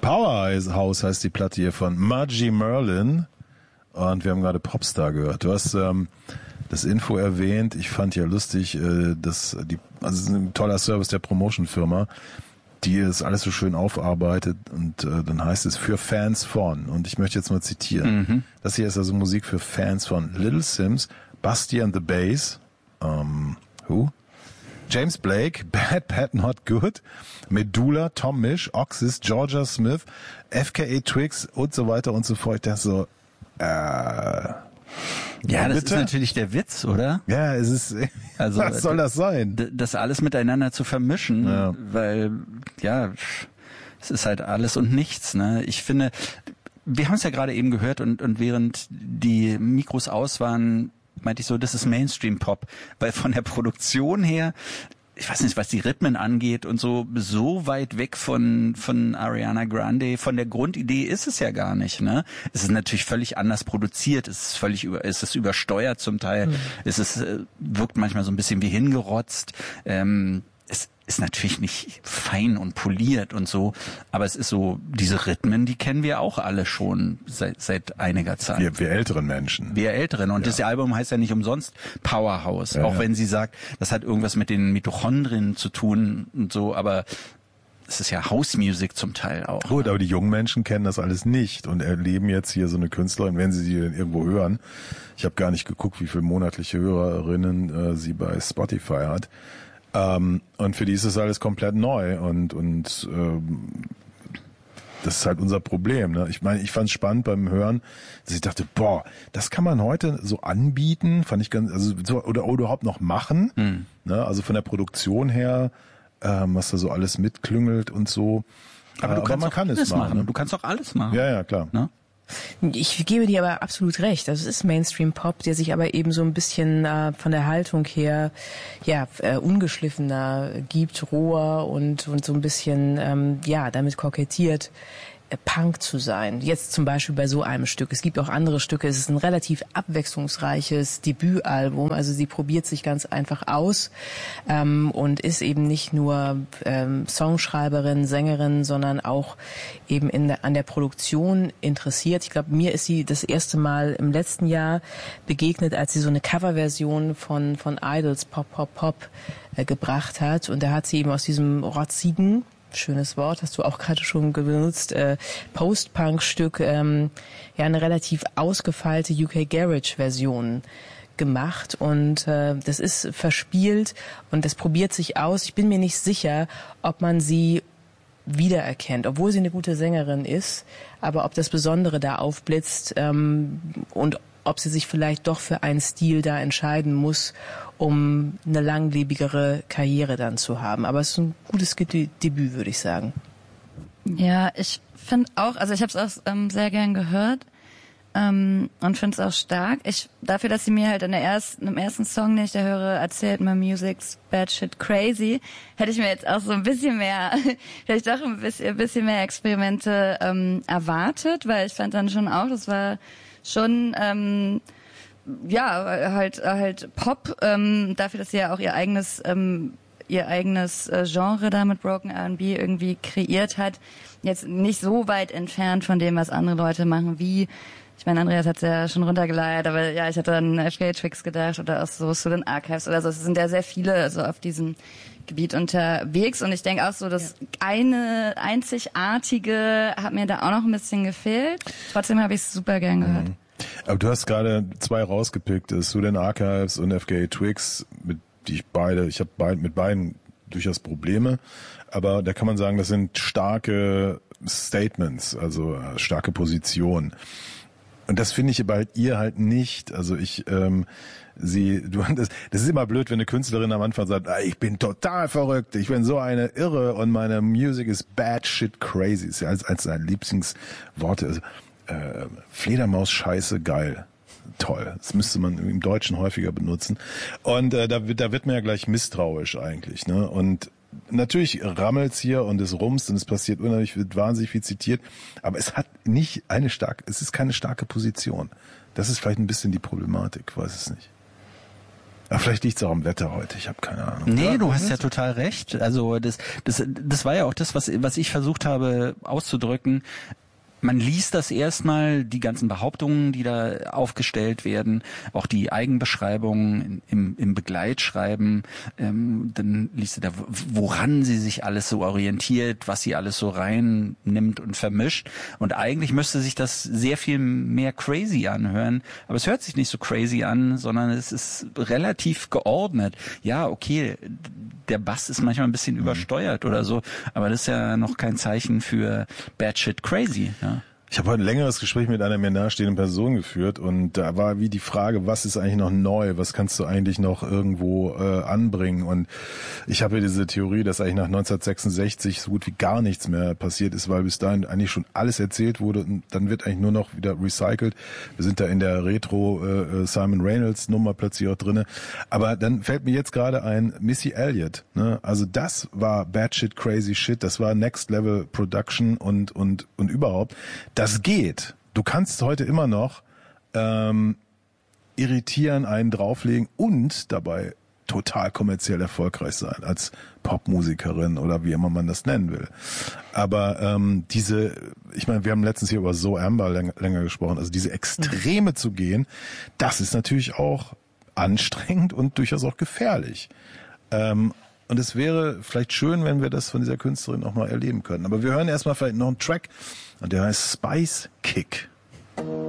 Powerhouse heißt die Platte hier von Margie Merlin. Und wir haben gerade Popstar gehört. Du hast das Info erwähnt. Ich fand ja lustig, es ist ein toller Service der Promotion-Firma, die es alles so schön aufarbeitet. Und dann heißt es für Fans von. Und ich möchte jetzt mal zitieren. Mhm. Das hier ist also Musik für Fans von Little Sims, Busty and the Bass, James Blake, Bad Bad Not Good, Medulla, Tom Misch, Oxys, Georgia Smith, FKA Twigs und so weiter und so fort. Ich dachte so, ja, das ist natürlich der Witz, oder? Ja, es ist, also, was soll das sein? Das alles miteinander zu vermischen, weil, ja, es ist halt alles und nichts, ne? Ich finde, wir haben es ja gerade eben gehört und während die Mikros aus waren, meinte ich so, das ist Mainstream-Pop, weil von der Produktion her, ich weiß nicht, was die Rhythmen angeht und so weit weg von Ariana Grande, von der Grundidee ist es ja gar nicht, ne? Es ist natürlich völlig anders produziert, es ist übersteuert zum Teil, es wirkt manchmal so ein bisschen wie hingerotzt, es ist natürlich nicht fein und poliert und so, aber es ist so, diese Rhythmen, die kennen wir auch alle schon seit einiger Zeit. Wir älteren Menschen. Wir älteren. Und das Album heißt ja nicht umsonst Powerhouse, auch wenn sie sagt, das hat irgendwas mit den Mitochondrien zu tun und so, aber es ist ja House Music zum Teil auch. Gut, aber die jungen Menschen kennen das alles nicht und erleben jetzt hier so eine Künstlerin, wenn sie irgendwo hören. Ich habe gar nicht geguckt, wie viele monatliche Hörerinnen sie bei Spotify hat. Und für die ist das alles komplett neu und das ist halt unser Problem, ne? Ich meine, ich fand es spannend beim Hören, dass ich dachte, das kann man heute so anbieten, fand ich ganz, also so, oder überhaupt noch machen, ne? Also von der Produktion her, was da so alles mitklüngelt und so. Aber man kann es machen. Ne? Du kannst auch alles machen. Ja, klar. Ne? Ich gebe dir aber absolut recht. Also es ist Mainstream-Pop, der sich aber eben so ein bisschen von der Haltung her ungeschliffener gibt, roher und so ein bisschen damit kokettiert, Punk zu sein. Jetzt zum Beispiel bei so einem Stück. Es gibt auch andere Stücke. Es ist ein relativ abwechslungsreiches Debütalbum. Also sie probiert sich ganz einfach aus und ist eben nicht nur Songschreiberin, Sängerin, sondern auch eben an der Produktion interessiert. Ich glaube, mir ist sie das erste Mal im letzten Jahr begegnet, als sie so eine Coverversion von Idols Pop Pop Pop gebracht hat. Und da hat sie eben aus diesem rotzigen, schönes Wort, hast du auch gerade schon benutzt, Post-Punk-Stück, eine relativ ausgefeilte UK Garage-Version gemacht und das ist verspielt und das probiert sich aus. Ich bin mir nicht sicher, ob man sie wiedererkennt, obwohl sie eine gute Sängerin ist, aber ob das Besondere da aufblitzt und ob sie sich vielleicht doch für einen Stil da entscheiden muss, um eine langlebigere Karriere dann zu haben. Aber es ist ein gutes Debüt, würde ich sagen. Ja, ich finde auch, also ich habe es auch sehr gern gehört und finde es auch stark. Dafür, dass sie mir halt im ersten Song, den ich da höre, erzählt, my music's bad shit crazy, hätte ich mir jetzt auch so ein bisschen mehr, vielleicht doch ein bisschen mehr Experimente erwartet, weil ich fand dann schon auch, das war schon halt Pop, dafür, dass sie ja auch ihr eigenes Genre da mit Broken R&B irgendwie kreiert hat, jetzt nicht so weit entfernt von dem, was andere Leute machen, wie, ich meine, Andreas hat es ja schon runtergeleiert, aber ja, ich hatte an FKA Twigs gedacht oder auch so Student Archives oder so. Es sind ja sehr viele so auf diesem Gebiet unterwegs und ich denke auch so, das eine einzigartige hat mir da auch noch ein bisschen gefehlt. Trotzdem habe ich es super gern gehört. Aber du hast gerade zwei rausgepickt, Student Archives und FKA Twigs, ich habe mit beiden durchaus Probleme, aber da kann man sagen, das sind starke Statements, also starke Positionen. Und das finde ich bei ihr halt nicht. Also das ist immer blöd, wenn eine Künstlerin am Anfang sagt, ich bin total verrückt, ich bin so eine Irre und meine Music is bad shit crazy. Ist ja als seine Lieblingsworte. Also, Fledermaus-Scheiße, geil. Toll. Das müsste man im Deutschen häufiger benutzen. Und da wird man ja gleich misstrauisch eigentlich, ne? Und natürlich rammelt's hier und es rumst und es passiert unheimlich, wird wahnsinnig viel zitiert, aber es ist keine starke Position. Das ist vielleicht ein bisschen die Problematik, weiß es nicht. Aber vielleicht liegt es auch am Wetter heute, ich habe keine Ahnung. Nee, du hast ja total recht. Also das war ja auch das, was ich versucht habe auszudrücken. Man liest das erstmal, die ganzen Behauptungen, die da aufgestellt werden, auch die Eigenbeschreibungen im Begleitschreiben, dann liest du da, woran sie sich alles so orientiert, was sie alles so reinnimmt und vermischt. Und eigentlich müsste sich das sehr viel mehr crazy anhören, aber es hört sich nicht so crazy an, sondern es ist relativ geordnet. Ja, okay, der Bass ist manchmal ein bisschen übersteuert oder so, aber das ist ja noch kein Zeichen für bad shit crazy, ja. Ich habe heute ein längeres Gespräch mit einer mir nahestehenden Person geführt und da war wie die Frage, was ist eigentlich noch neu, was kannst du eigentlich noch irgendwo anbringen, und ich habe ja diese Theorie, dass eigentlich nach 1966 so gut wie gar nichts mehr passiert ist, weil bis dahin eigentlich schon alles erzählt wurde und dann wird eigentlich nur noch wieder recycelt. Wir sind da in der Retro Simon Reynolds Nummer plötzlich auch drinne, aber dann fällt mir jetzt gerade ein Missy Elliott, ne? Also das war bad shit crazy shit, das war Next Level Production und überhaupt. Das geht. Du kannst heute immer noch irritieren, einen drauflegen und dabei total kommerziell erfolgreich sein als Popmusikerin oder wie immer man das nennen will. Aber ich meine, wir haben letztens hier über So Amber länger gesprochen, also diese Extreme zu gehen, das ist natürlich auch anstrengend und durchaus auch gefährlich. Und es wäre vielleicht schön, wenn wir das von dieser Künstlerin auch mal erleben können. Aber wir hören erstmal vielleicht noch einen Track, und der heißt Spice Kick.